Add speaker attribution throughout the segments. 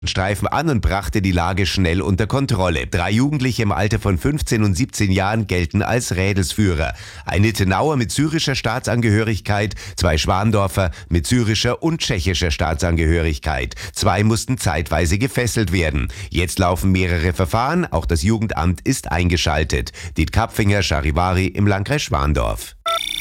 Speaker 1: Streifen an und brachte die Lage schnell unter Kontrolle. 3 Jugendliche im Alter von 15 und 17 Jahren gelten als Rädelsführer. Ein Nittenauer mit syrischer Staatsangehörigkeit, 2 Schwandorfer mit syrischer und tschechischer Staatsangehörigkeit. 2 mussten zeitweise gefesselt werden. Jetzt laufen mehrere Verfahren, auch das Jugendamt ist eingeschaltet. Diet Kapfinger, Charivari im Landkreis Schwandorf.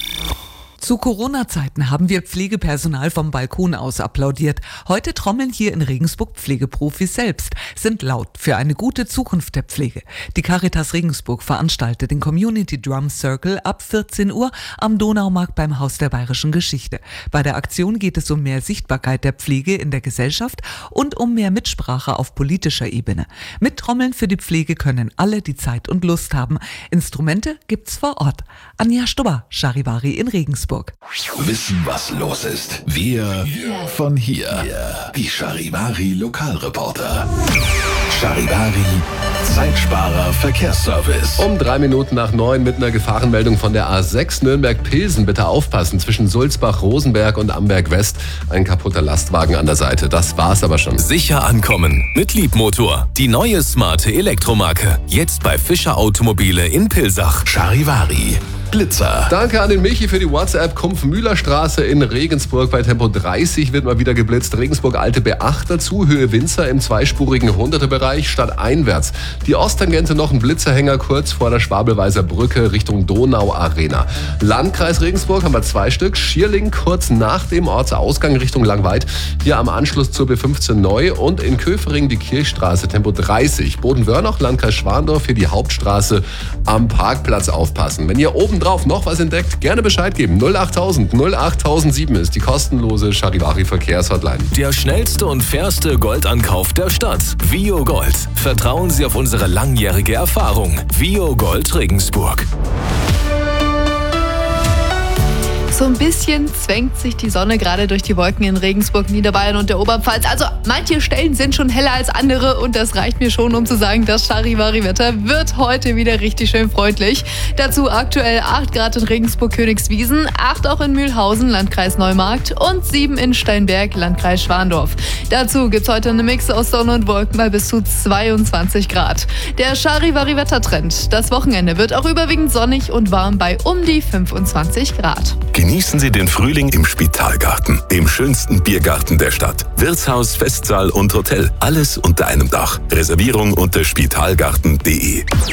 Speaker 2: Zu Corona-Zeiten haben wir Pflegepersonal vom Balkon aus applaudiert. Heute trommeln hier in Regensburg Pflegeprofis selbst, sind laut für eine gute Zukunft der Pflege. Die Caritas Regensburg veranstaltet den Community Drum Circle ab 14 Uhr am Donaumarkt beim Haus der Bayerischen Geschichte. Bei der Aktion geht es um mehr Sichtbarkeit der Pflege in der Gesellschaft und um mehr Mitsprache auf politischer Ebene. Mittrommeln für die Pflege können alle, die Zeit und Lust haben. Instrumente gibt's vor Ort. Anja Stubber, Charivari in Regensburg.
Speaker 3: Wissen, was los ist. Wir von hier. Die Charivari Lokalreporter. Charivari Zeitsparer Verkehrsservice.
Speaker 4: Um 3 Minuten nach 9 mit einer Gefahrenmeldung von der A6 Nürnberg-Pilsen. Bitte aufpassen, zwischen Sulzbach, Rosenberg und Amberg West ein kaputter Lastwagen an der Seite. Das war's aber schon.
Speaker 5: Sicher ankommen mit Liebmotor. Die neue smarte Elektromarke. Jetzt bei Fischer Automobile in Pilsach.
Speaker 3: Charivari Blitzer.
Speaker 4: Danke an den Michi für die WhatsApp. Kumpf-Mühler-Straße in Regensburg bei Tempo 30 wird mal wieder geblitzt. Regensburg Alte B8 dazu, Höhe Winzer im zweispurigen 100er-Bereich stadteinwärts. Die Osttangente noch ein Blitzerhänger kurz vor der Schwabelweiser Brücke Richtung Donau-Arena. Landkreis Regensburg haben wir 2 Stück. Schierling kurz nach dem Ortsausgang Richtung Langweid. Hier am Anschluss zur B15 neu und in Köfering die Kirchstraße Tempo 30. Bodenwörnoch, Landkreis Schwandorf, hier die Hauptstraße am Parkplatz aufpassen. Wenn ihr oben drauf noch was entdeckt, gerne Bescheid geben. 08000 08007 ist die kostenlose Charivari Verkehrshotline.
Speaker 5: Der schnellste und fairste Goldankauf der Stadt. Vio Gold. Vertrauen Sie auf unsere langjährige Erfahrung. Vio Gold Regensburg.
Speaker 6: So ein bisschen zwängt sich die Sonne gerade durch die Wolken in Regensburg, Niederbayern und der Oberpfalz. Also manche Stellen sind schon heller als andere und das reicht mir schon, um zu sagen, das Charivari-Wetter wird heute wieder richtig schön freundlich. Dazu aktuell 8 Grad in Regensburg-Königswiesen, 8 auch in Mühlhausen, Landkreis Neumarkt und 7 in Steinberg, Landkreis Schwandorf. Dazu gibt's heute eine Mix aus Sonne und Wolken bei bis zu 22 Grad. Der Charivari-Wettertrend. Das Wochenende wird auch überwiegend sonnig und warm bei um die 25 Grad.
Speaker 3: Genießen Sie den Frühling im Spitalgarten, dem schönsten Biergarten der Stadt. Wirtshaus, Festsaal und Hotel, alles unter einem Dach. Reservierung unter spitalgarten.de.